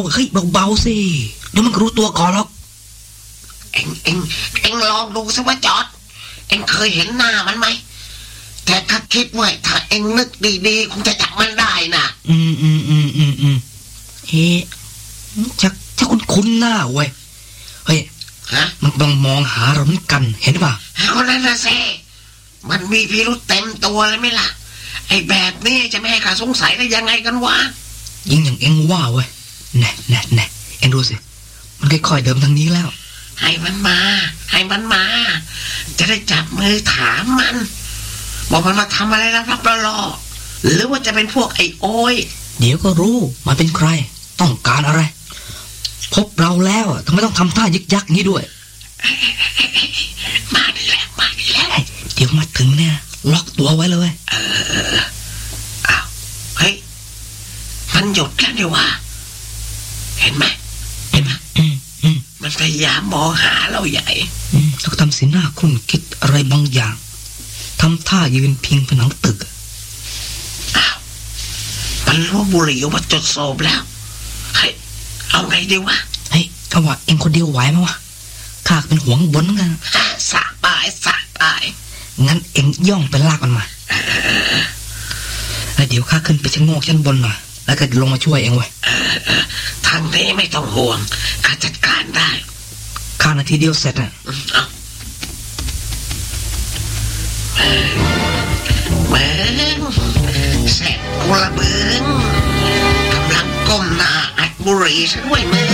เฮ้ยเบาๆสิเดี๋ยวมันก็รู้ตัวก่อนหรอกเอ็งลองดูสิว่าจอร์จเอ็งเคยเห็นหน้ามันไหมแต่ถ้าคิดว่าถ้าเอ็งนึกดีๆคงจะจับมันได้นะจะคุ้นหน้าเว้ยเฮ้ยมันต้องมองหาเราเหมือนกันเห็นป่ะเอานั่นนะเซ่มันมีพิรุธเต็มตัวเลยไหมล่ะไอ้แบบนี้จะไม่ให้ข้าสงสัยได้ยังไงกันวะยิ่งอย่างเอ็งว่าเว้ยแน่เอ็งดูสิมันค่อยๆเดินทางนี้แล้วให้มันมาจะได้จับมือถามมันบอกมันมาทำอะไรรับๆล่อๆหรือว่าจะเป็นพวกไอ้โอ้ยเดี๋ยวก็รู้มันเป็นใครต้องการอะไรพบเราแล้วทำไมต้องทำท่ายึกยักงี้ด้วยมาดีแล้วเดี๋ยวมาถึงเนี่ยล็อกตัวไว้เลยอ้าวเฮ้ยมันหยุดแล้วดิว่าเห็นไหมมันพยายามมองหาเราใหญ่แล้วก็ทำสีหน้าคุ้นคิดอะไรบางอย่างทำท่ายืนพิงผนังตึกอ้าวมันรู้บุหรี่ว่าจดโซบแล้วเฮ้ยเอาไงดีวะเฮ้ยถ้าว่าเอ็งคนเดียวไหวไหมวะข้าเป็นห่วงบนกันสะตายงั้นเอ็งย่องไปลากมันมาแล้วเดี๋ยวข้าขึ้นไปชั้นโงกชั้นบนหน่อยแล้วก็ลงมาช่วยเอ็งไว้ทางนี้ไม่ต้องห่วงข้าจัดการได้ข้านาทีเดียวเสร็จเบิ้งเสร็จกูละเบิ้งกำลังก้มหน้าอัดบุหรี่ซะด้วยมึง